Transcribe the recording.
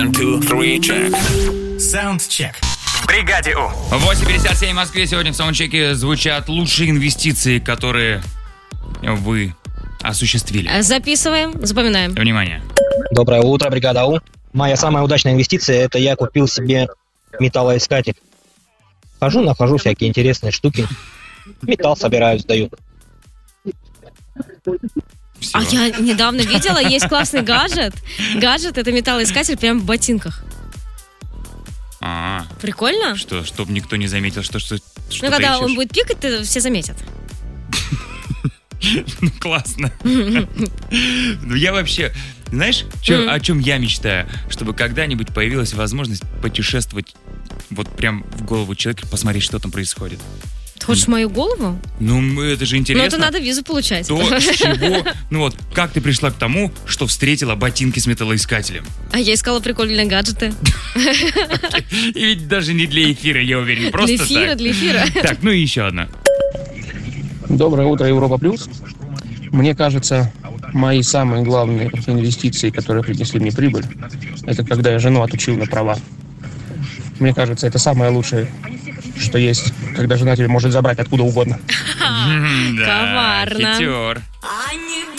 1, 2, 3, check. Саундчек. В бригаде У. 8:57 в Москве. Сегодня в саундчеке звучат лучшие инвестиции, которые вы осуществили. Записываем, запоминаем. Внимание. Доброе утро, бригада У. Моя самая удачная инвестиция – это я купил себе металлоискатель. Нахожу всякие интересные штуки. Металл собираю, сдаю. Всё. А я недавно видела, есть классный гаджет. Гаджет — это металлоискатель прямо в ботинках. Прикольно? Что, чтобы никто не заметил, что Ну, ты когда ищешь? он будет пикать, то все заметят. Ну, классно. Ну, я вообще... Знаешь, о чем я мечтаю? Чтобы когда-нибудь появилась возможность путешествовать вот прям в голову человека, посмотреть, что там происходит. Ты хочешь мою голову? Ну, это же интересно. Ну, это надо визу получать. То, с чего... Ну вот, как ты пришла к тому, что встретила ботинки с металлоискателем? А я искала прикольные гаджеты. И ведь даже не для эфира, я уверен, просто так. Для эфира. Так, ну и еще одна. Доброе утро, Европа Плюс. Мне кажется, мои самые главные инвестиции, которые принесли мне прибыль, это когда я жену отучил на права. Мне кажется, это самое лучшее, что есть, когда жена тебя может забрать откуда угодно. Да, Коварно. хитер.